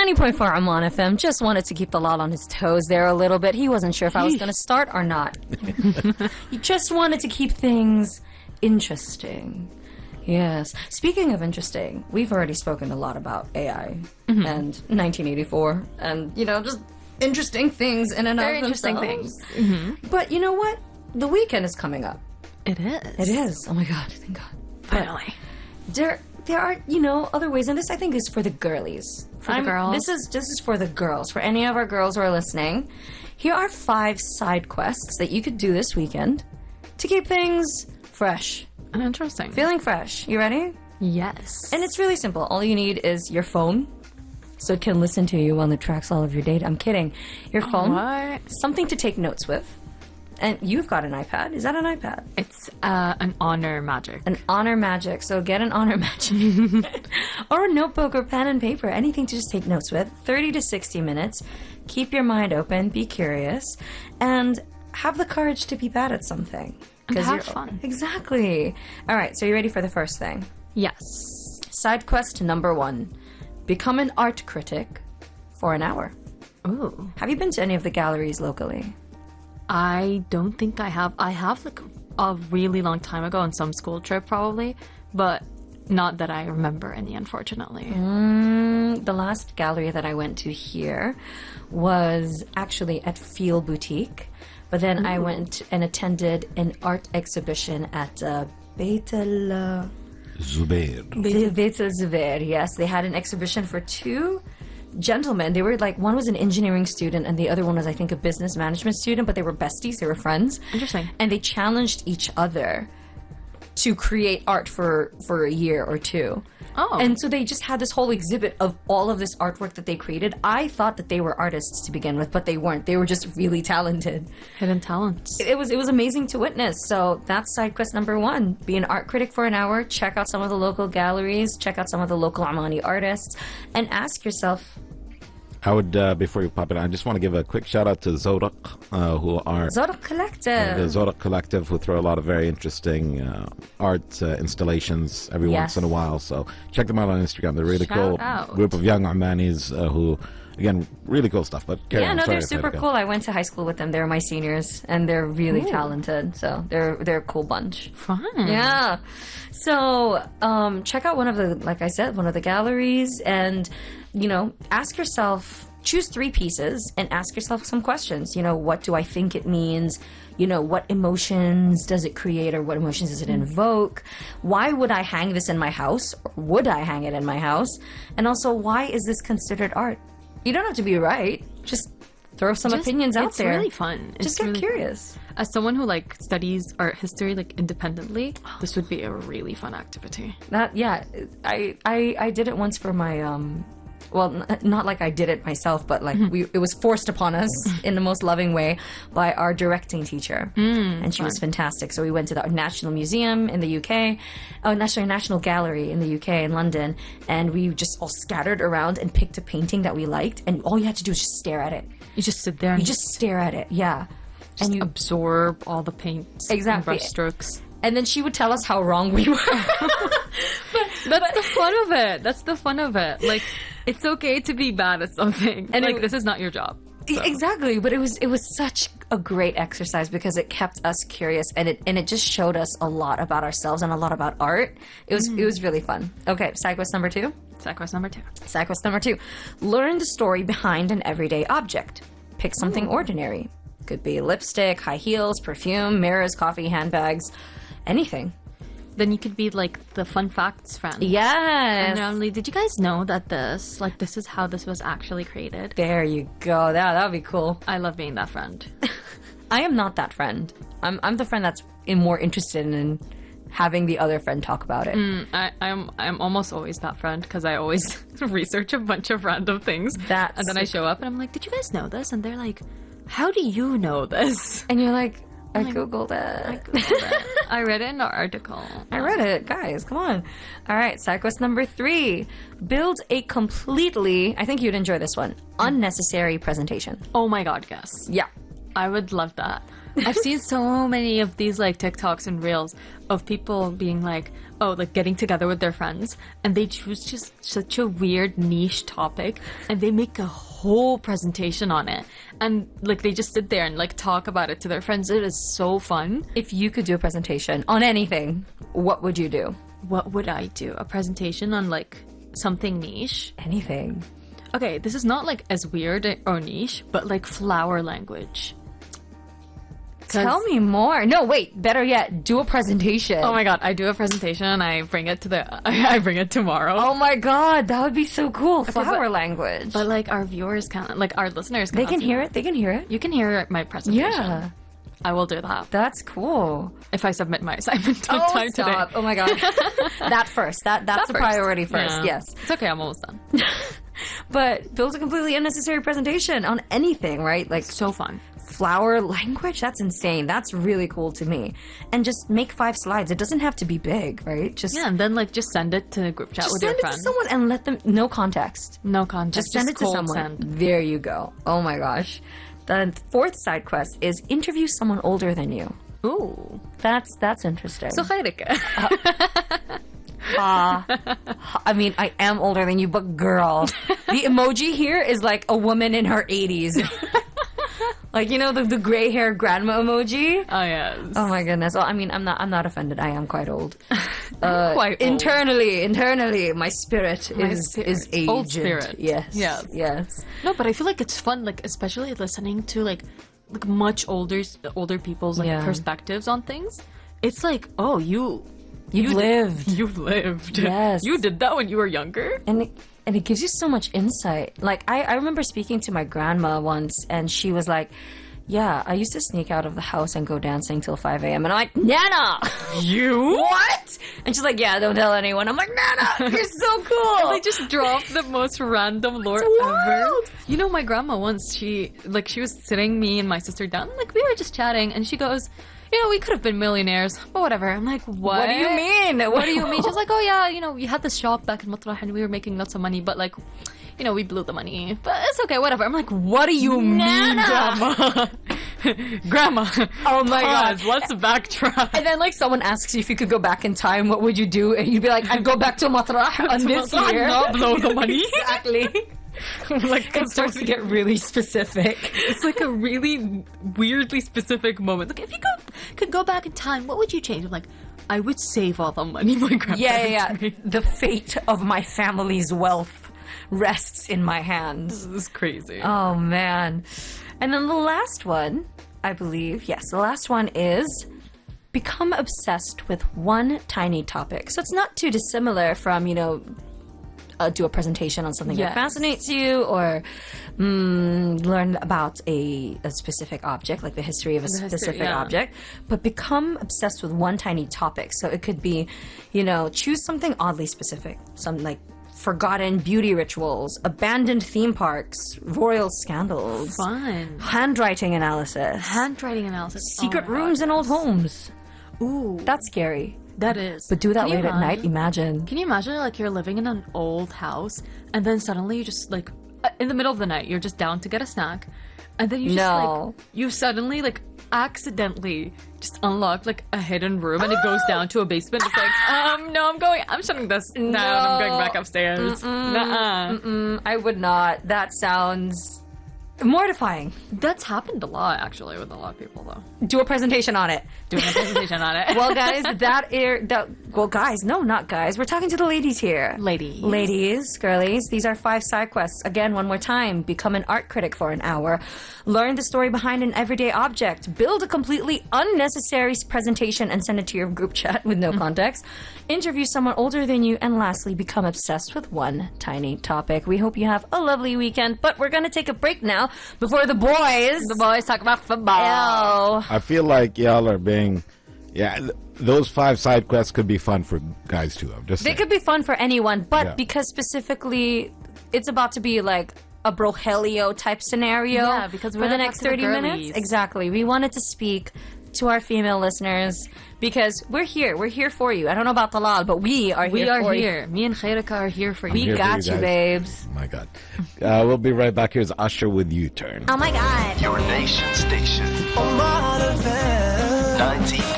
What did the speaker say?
90.4 Amman FM. Just wanted to keep the lad on his toes there a little bit. He wasn't sure if I was going to start or not. He just wanted to keep things interesting. Yes. Speaking of interesting, we've already spoken a lot about AI and 1984 and, just interesting things in and Very of interesting themselves. things. But you know what? The weekend is coming up. It is. It is. Oh my God. Thank God. Finally. There are, other ways, and this I think is for the girlies. For the girls? This is for the girls. For any of our girls who are listening, here are 5 side quests that you could do this weekend to keep things fresh. Interesting. Feeling fresh. You ready? Yes. And it's really simple. All you need is your phone, so it can listen to you while it tracks all of your data. I'm kidding. Your phone, What? something to take notes with, and you've got an iPad. Is that an iPad? It's an Honor Magic. An Honor Magic. So get an Honor Magic. Or a notebook or pen and paper. Anything to just take notes with. 30 to 60 minutes. Keep your mind open. Be curious. And have the courage to be bad at something. And 'Cause have you're- fun. Exactly. All right. So you ready for the first thing? Yes. Side quest number 1. Become an art critic for an hour. Ooh. Have you been to any of the galleries locally? I don't think I have. I have like a really long time ago on some school trip probably, but not that I remember any, unfortunately. The last gallery that I went to here was actually at Feel Boutique, but then I went and attended an art exhibition at Beit el Zubair. Yes, they had an exhibition for 2 gentlemen. They were like, one was an engineering student and the other one was, I think, a business management student, but they were besties, they were friends. Interesting. And they challenged each other to create art for a year or 2. Oh. And so they just had this whole exhibit of all of this artwork that they created. I thought that they were artists to begin with, but they weren't. They were just really talented. Hidden talents. It was amazing to witness. So that's side quest number 1. Be an art critic for an hour. Check out some of the local galleries. Check out some of the local Omani artists. And ask yourself... I would, before you pop it, I just want to give a quick shout out to Zorak, who are Zorak Collective. the Zorak Collective, who throw a lot of very interesting art installations every Yes. once in a while. So check them out on Instagram. They're a really Shout cool out. group of young Omanis who, again, really cool stuff. But carry Yeah, on. no, Sorry they're if I had super to go. cool. I went to high school with them. They're my seniors, and they're really talented. So they're a cool bunch. Fun. Yeah. So check out one of the galleries, and ask yourself. Choose 3 pieces and ask yourself some questions. What do I think it means? What emotions does it create, or what emotions does it invoke? Why would I hang this in my house? Or would I hang it in my house? And also, why is this considered art? You don't have to be right. Just throw some opinions out there. It's really fun. Just get curious. As someone who studies art history independently, this would be a really fun activity. I did it once for my well, not like I did it myself, but it was forced upon us in the most loving way by our directing teacher, and she was fantastic. So we went to the National Museum in the UK, National Gallery in the UK in London, and we just all scattered around and picked a painting that we liked, and all you had to do was just stare at it. You just sit there and You just stare at it, yeah, just and you absorb all the paints Exactly. and brush strokes. And then she would tell us how wrong we were. That's the fun of it. That's the fun of it. It's okay to be bad at something. And this is not your job. So. Exactly, but it was such a great exercise because it kept us curious, and it just showed us a lot about ourselves and a lot about art. It was really fun. Okay, side quest number 2. Side quest number 2. Side quest number 2. Learn the story behind an everyday object. Pick something ordinary. Could be lipstick, high heels, perfume, mirrors, coffee, handbags, anything. Then you could be the fun facts friend. Yes. And did you guys know that this is how this was actually created? There you go. That would be cool. I love being that friend. I am not that friend. I'm the friend that's more interested in having the other friend talk about it. I'm almost always that friend because I always research a bunch of random things. And then I show up and I'm like, did you guys know this? And they're like, how do you know this? And you're like, I Googled it. I read it in an article. I read it. Guys, come on. All right, side quest number 3. Build a completely, I think you'd enjoy this one, unnecessary presentation. Oh my god, yes. Yeah. I would love that. I've seen so many of these like TikToks and reels of people being like, oh, like getting together with their friends and they choose just such a weird niche topic and they make a whole presentation on it. And like they just sit there and like talk about it to their friends. It is so fun. If you could do a presentation on anything, what would you do? What would I do? A presentation on like something niche? Anything. Okay, this is not like as weird or niche, but like flower language. Tell me more. No, wait. Better yet, do a presentation. Oh my god, I do a presentation and I bring it to I bring it tomorrow. Oh my god, that would be so cool. Flower language. But like our viewers can't, like our listeners can't. They can hear it. They can hear it. You can hear my presentation. Yeah. I will do that. That's cool. If I submit my assignment on time today. Oh my god. That first. That's the priority first. Yeah. Yes. It's okay, I'm almost done. But build a completely unnecessary presentation on anything, right? Like so fun. Flower language? That's insane. That's really cool to me. And just make 5 slides. It doesn't have to be big, right? Just and then like just send it to a group chat with your friends. Send it to someone and let them no context. No context. Just send it to someone. There you go. Oh my gosh. The 4th side quest is interview someone older than you. Ooh. That's interesting. So خيرك. I mean, I am older than you, but girl, the emoji here is like a woman in her 80s. Like, you know, the gray hair grandma emoji? Oh, yes. Oh, my goodness. Well, I mean, I'm not offended. I am quite old. Quite old. Internally, my spirit is aged. Old spirit. Yes. No, but I feel like it's fun, like, especially listening to, like much older people's, like, perspectives on things. It's like, oh, You've lived. You've lived. Yes. You did that when you were younger. And it gives you so much insight. Like, I remember speaking to my grandma once, and she was like, yeah, I used to sneak out of the house and go dancing till 5 a.m. And I'm like, Nana! You? What? And she's like, yeah, don't tell anyone. I'm like, Nana, you're so cool! And they just dropped the most random lore ever. You know, my grandma once, she was sitting me and my sister down, like, we were just chatting, and she goes, you know, we could have been millionaires, but whatever. I'm like, what? What do you mean? What do you mean? She's like, oh yeah, you know, we had this shop back in Matrah and we were making lots of money, but like, you know, we blew the money. But it's okay, whatever. I'm like, what do you mean, Grandma? Grandma. Oh my God. Let's backtrack. And then like someone asks you if you could go back in time, what would you do? And you'd be like, I'd go back to Matrah on this year. Not blow the money. Exactly. Like it starts to get really specific. It's like a really weirdly specific moment. Like if you could go back in time, what would you change? I'm like, I would save all the money my grandparents made. The fate of my family's wealth rests in my hands. This is crazy. Oh man. And then the last one, I believe, yes, the last one is become obsessed with one tiny topic. So it's not too dissimilar from, you know, do a presentation on something that fascinates you, or learn about a specific object, like the history of a specific object, but become obsessed with one tiny topic. So it could be, you know, choose something oddly specific, some like forgotten beauty rituals, abandoned theme parks, royal scandals, fun, handwriting analysis, secret rooms in old homes. Ooh, that's scary. That is. But do that late at night, imagine. Can you imagine, like, you're living in an old house, and then suddenly you just, like, in the middle of the night, you're just down to get a snack, and then you just, like, you suddenly, like, accidentally just unlock, like, a hidden room, and it goes down to a basement. It's like, no, I'm shutting this down. I'm going back upstairs. I would not. That sounds mortifying. That's happened a lot, actually, with a lot of people, though. Do a presentation on it. Well, guys, well, guys, no, not guys. We're talking to the ladies here. Ladies, girlies. These are 5 side quests. Again, one more time. Become an art critic for an hour. Learn the story behind an everyday object. Build a completely unnecessary presentation and send it to your group chat with no context. Interview someone older than you. And lastly, become obsessed with one tiny topic. We hope you have a lovely weekend, but we're going to take a break now before the boys talk about football. I feel like y'all are being those 5 side quests could be fun for guys too. They could be fun for anyone, but because specifically it's about to be like a Brohelio type scenario because for the next 30 minutes. Exactly. We wanted to speak to our female listeners, because we're here. We're here for you. I don't know about Talal, but we are here We are for you. here. Me and Khairika are here for We you. here for got you you, guys. babes. Oh my God. We'll be right back. Here's Usher with U-Turn. Oh my God. Your nation station. 19